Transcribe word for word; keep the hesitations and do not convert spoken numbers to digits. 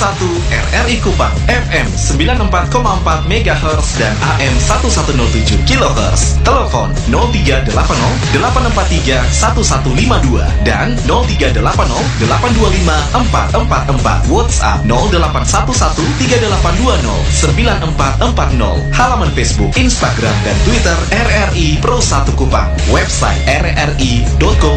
satu R R I Kupang, F M sembilan puluh empat koma empat megahertz dan A M seribu seratus tujuh kilohertz. Telepon nol tiga delapan nol delapan empat tiga satu satu lima dua dan nol tiga delapan nol delapan dua lima empat empat empat. WhatsApp nol delapan satu satu tiga delapan dua nol sembilan empat empat nol. Halaman Facebook, Instagram, dan Twitter R R I Pro satu Kupang. Website r r i dot co